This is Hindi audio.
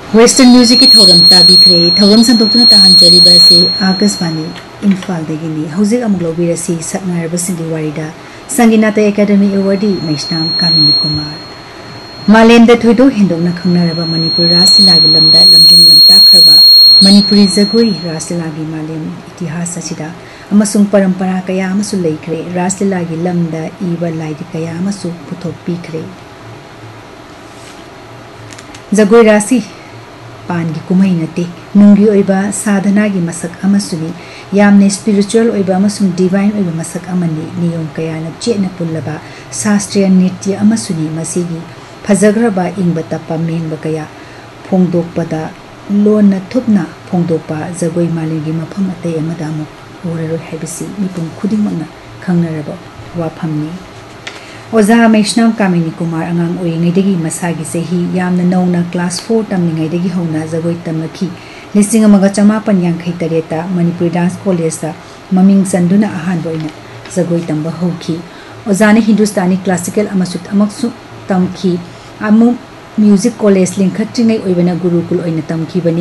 वेस्टर्न म्यूजिक की थौरम ताबीखरे थौरम संदोक्तुना ताहांजरिबा से आकाशवाणी इम्फाल दगिनी हौजिक अमुक लौबिरसी सकनारबा सिंगी वारिदा संगीनाता एकेडमी अवार्डी मैष्नाम कामिनी कुमार मालेमदा थोइदो हेंदोकना खंगनारबा मणिपुर रासलीलागी लमदा लमजिंग लमताखरबा मणिपुरी जगोई रासलीलागी मालेम इतिहास असिदा अमसुंग परंपरा कया अमसु लेखरे रासलीलागी लमदा इबा लाइदि कया अमसु पुथोकपीखरे जगोई रासि पानगी कुमई नते नुंगी ओइबा साधना की मसक अमसुनी यामने स्पिरिचुअल ओइबा अमसुंग डिवाइन ओइबा मसक अमनी नियम कयाना चेना पुल्लबा शास्त्रीय नृत्य अमसुनी मसीगी फजग्रबा इंबा तप्पा मेंबा कया फोंदोकपदा लोन थुपना फोंदोकपा जगोई मालेगी मफम अतै अमदा अमुक ओररोय हाइबसी मिपुम खुदिंगमना खंगनरबा वाफमनी ओजा मैष्नाम कामिनी कुमार अंगांग ओइरिङैदगी मसागी चही यामना नौना class 4 तमनिङैदगी हौना Jagoi तमलखी 1958 Manipuri dance college ममिंग चंदुना अहानबा ओइना Jagoi तंबा हौखी ओजाने हिंदुस्तानी क्लासिकल अमसु तमखी अमु म्यूजिक कॉलेज लिंखत्रिङै ओइबना गुरुकुल ओइना तमखीबनी